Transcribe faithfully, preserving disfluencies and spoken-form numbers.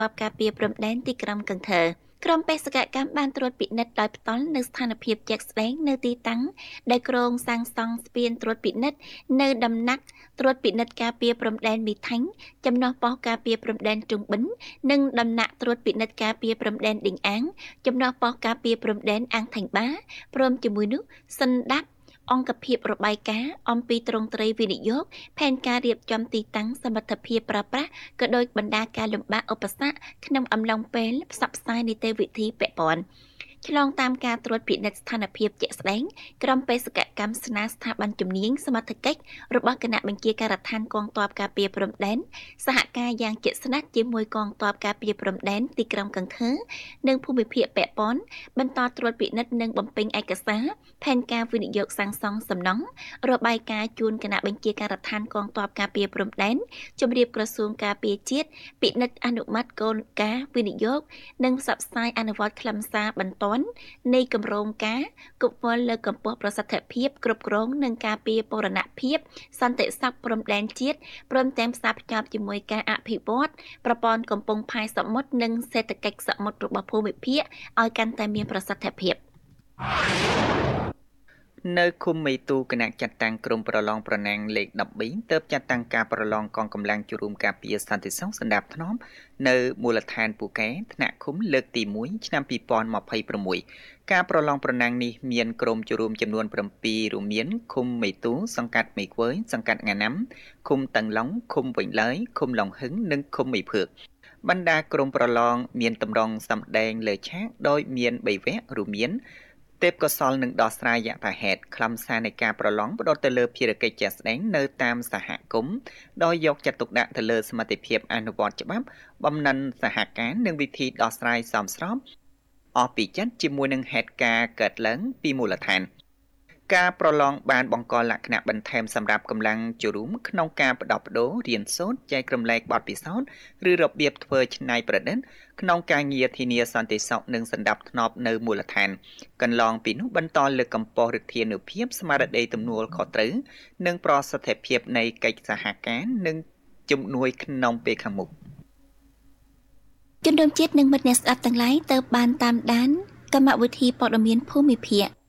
បការពារព្រំដែនទីក្រុងកន្ធរក្រុមបេសកកម្មបានត្រួតពិនិត្យដោយផ្ទាល់នៅស្ថានភាពជាក់ស្ដែងនៅទីតាំងដែលក្រុងសាងសង់ស្ពានត្រួតពិនិត្យនៅដំណាក់ត្រួតពិនិត្យការពារព្រំដែនមីថាញ់ចំណោះប៉ុស្តិ៍ការពារព្រំដែនជុងបិណ្ឌនិងដំណាក់ត្រួតពិនិត្យការពារព្រំដែនឌីងអាងចំណោះប៉ុស្តិ៍ការពារព្រំដែនអាំងថៃបាព្រមជាមួយនោះសន្តាប់អង្គភាពរបាយការណ៍អំពីទ្រង់ទ្រាយវិនិយោគផែនការរៀបចំទីតាំងសមត្ថភាពប្រើប្រាស់ក៏ដូចបណ្ដាការលំបាកឧបសគ្គក្នុងអំឡុងពេលផ្សព្វផ្សាយនីតិវិធីពាក់ព័ន្ធឆ្លងតាមការត្រួតពិនិត្យស្ថានភាពជាក់ស្ដែងក្រុមបេសកកម្មស្នើស្ថាប័នជំនាញសមត្ថកិច្ចរបស់គណៈបញ្ជាការដ្ឋានកងទ័ពការពារព្រំដែនសហការយ៉ាងជិតស្និទ្ធជាមួយកងទ័ពការពារព្រំដែនទីក្រុងកន្ធរនិងភូមិភាគពាក់ព័ន្ធបន្តត្រួតពិនិត្យនិងបំពេញឯកសារផែនការវិនិយោគសាងសង់សំណង់របាយការណ៍ជូនគណៈបញ្ជាការដ្ឋានកងទ័ពការពារព្រំដែនជម្រាបក្រសួងការពារជាតិពិនិត្យអនុម័តគោលការណ៍វិនិយោគនិងផ្សព្វផ្សាយអនុវត្តខ្លឹមសារបន្ទាន់នៃគម្រោងការគប់វល់លើកកម្ពស់ប្រសិទ្ធភាពគ្រប់គ្រងនិងការពារបូរណភាពសន្តិសុខព្រំដែនជាតិព្រមទាំងផ្សារភ្ជាប់ជាមួយការអភិវឌ្ឍប្រព័ន្ធកំពង់ផែសមុទ្រនិងសេដ្ឋកិច្ចសមុទ្ររបស់ភូមិភាគឲ្យកាន់តែមានប្រសិទ្ធភាពនៅឃុំមេទូគណៈចាត់តាំងក្រុមប្រឡងប្រណាំងលេខដប់បីទើបចាត់តាំងការប្រឡងកងកម្លាំងជួររួមការពារសន្តិសុខសណ្ដាប់ធ្នាប់នៅមូលដ្ឋានពូកែថ្នាក់ឃុំលើកទីមួយឆ្នាំពីរពាន់ម្ភៃប្រាំមួយការប្រឡងប្រណាំងនេះមានក្រុមជួររួមចំនួនប្រាំពីររួមមានឃុំមេទូសង្កាត់មេគវើយសង្កាត់ងាណាំឃុំតឹងឡុងឃុំវិញឡើយឃុំឡុងហឹងនិងឃុំមេភឿកបណ្ដាក្រុមប្រឡងមានតម្រង់សម្ដែងលើឆាកដោយមានបីវគ្គរួមមានទេពកោសល្យនឹងដោះស្រាយយថាហេតុខ្លឹមសារនៃការប្រឡងផ្ដោតទៅលើភារកិច្ចជាក់ស្ដែងនៅតាមសហគមន៍ដោយយកចិត្តទុកដាក់ទៅលើសមត្ថភាពអនុវត្តច្បាប់បំណិនសហការនិងវិធីដោះស្រាយសមស្របអស់ពីចិត្តជាមួយនឹងហេតុការណ៍កើតឡើងពីមូលដ្ឋានការប្រឡងបានបង្កលក្ខណៈបន្ថែមសម្រាប់កម្លាំងជួររួមក្នុងការផ្ដោតបដូររៀនសូត្រចែករំលែកបទពិសោធន៍ឬរបៀបធ្វើច្នៃប្រឌិតក្នុងការងារធានាសន្តិសុខនិងសណ្ដាប់ធ្នាប់នៅមូលដ្ឋានកន្លងពីនោះបន្តលើកកម្ពស់ឫទ្ធានុភាពស្មារតីទំនួលខុសត្រូវនិងប្រសិទ្ធភាពនៃកិច្ចសហការនិងជំនួយក្នុងពេលខាងមុខជនរួមជាតិនិងមិត្តអ្នកស្ដាប់ទាំងឡាយទៅបានតាមដានកម្មវិធីព័ត៌មានភូមិភាគ